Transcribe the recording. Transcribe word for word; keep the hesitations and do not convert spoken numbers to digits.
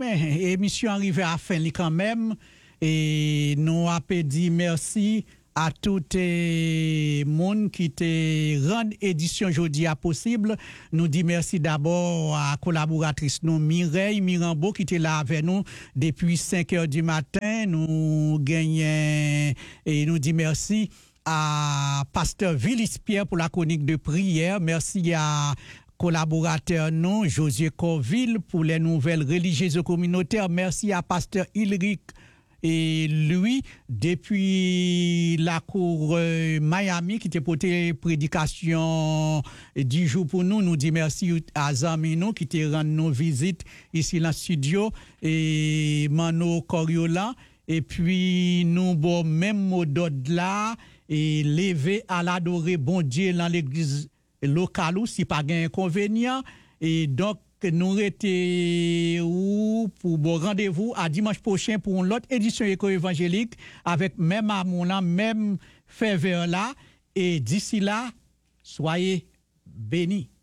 bien, émission arrivée à fin quand même. Et nous avons dit merci à tout le monde qui te rend édition aujourd'hui à possible. Nous disons merci d'abord à la collaboratrice nous, Mireille Mirambeau, qui était là avec nous depuis cinq heures du matin. Nous gagnons et nous disons merci à Pasteur Willis Pierre pour la chronique de prière. Merci à collaborateur non, José Corville pour les nouvelles religieuses communautaires. Merci à Pasteur Ulrich et lui, depuis la cour euh, Miami, qui t'a porté prédication dix jours pour nous, nous dit merci à Zamino qui t'a rendu nos visites ici dans le studio et Mano Coriola. Et puis, nous, bon, même mot d'ordre là, et lever à l'adorer bon Dieu dans l'église locale, si pas gain inconvénient. Et donc, nous étions ou pour bon rendez-vous à dimanche prochain pour une autre édition éco-évangélique avec même amour, même ferveur là. Et d'ici là, soyez bénis.